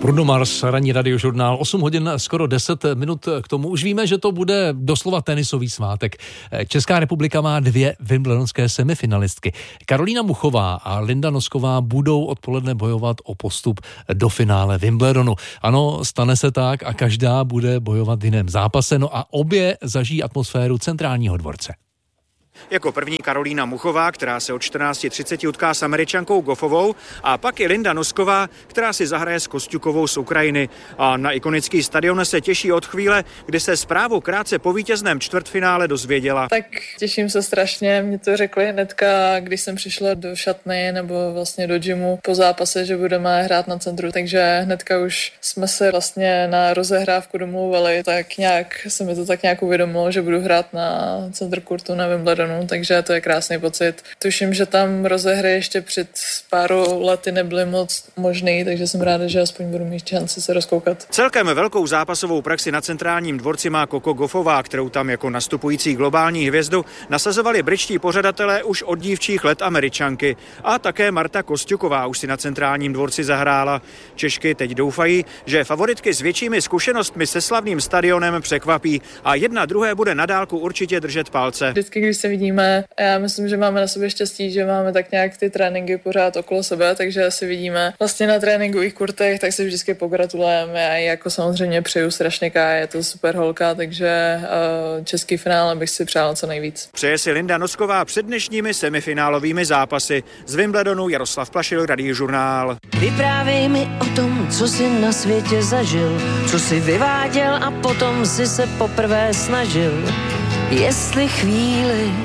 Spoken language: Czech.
Bruno Mars, ranní radiožurnál, 8 hodin, skoro 10 minut k tomu. Už víme, že to bude doslova tenisový svátek. Česká republika má 2 wimbledonské semifinalistky. Karolína Muchová a Linda Nosková budou odpoledne bojovat o postup do finále Wimbledonu. Ano, stane se tak a každá bude bojovat v jiném zápase, no a obě zažijí atmosféru Centrálního dvorce. Jako první Karolína Muchová, která se od 14:30 utká s Američankou Goffovou, a pak i Linda Nosková, která si zahraje s Kosťukovou z Ukrajiny. A na ikonický stadion se těší od chvíle, kdy se zprávu krátce po vítězném čtvrtfinále dozvěděla. Tak těším se strašně, mě to řekli hnedka, když jsem přišla do šatny nebo vlastně do gymu po zápase, že budeme hrát na centru, takže hnedka už jsme se vlastně na rozehrávku domluvili, tak nějak se mi to tak nějak uvědomilo, že budu hrát na centr kurtu na Wimbledonu. Takže to je krásný pocit. Tuším, že tam rozehry ještě před pár lety nebyly moc možný, takže jsem ráda, že aspoň budu mít šanci se rozkoukat. Celkem velkou zápasovou praxi na Centrálním dvorci má Coco Gauffová, kterou tam jako nastupující globální hvězdu nasazovali britští pořadatelé už od dívčích let Američanky. A také Marta Kosťuková už si na Centrálním dvorci zahrála. Češky teď doufají, že favoritky s většími zkušenostmi se slavným stadionem překvapí a jedna druhé bude na dálku určitě držet palce. Vždycky, když se vidíme, já myslím, že máme na sobě štěstí, že máme tak nějak ty tréninky pořád okolo sebe, takže si vidíme vlastně na tréninkových kurtech, tak si vždycky pogratulujeme a jako samozřejmě přeju strašně Káje, je to super holka, takže český finále bych si přála co nejvíc. Přeje si Linda Nosková před dnešními semifinálovými zápasy. Z Wimbledonu Jaroslav Plašil, Radiožurnál. Vyprávěj mi o tom, co jsi na světě zažil, co jsi vyváděl a potom si se poprvé snažil, jestli chvíli